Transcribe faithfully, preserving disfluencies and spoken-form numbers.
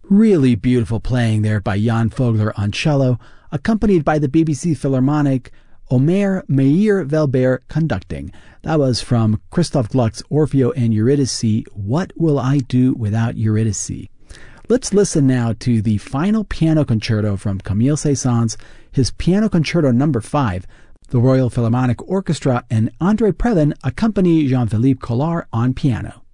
Really beautiful playing there by Jan Vogler on cello, accompanied by the B B C Philharmonic Omer Meir Velber conducting. That was from Christoph Gluck's Orfeo and Eurydice, What Will I Do Without Eurydice? Let's listen now to the final piano concerto from Camille Saint-Saëns, his Piano Concerto number five. The Royal Philharmonic Orchestra and André Prelin accompany Jean-Philippe Collard on piano.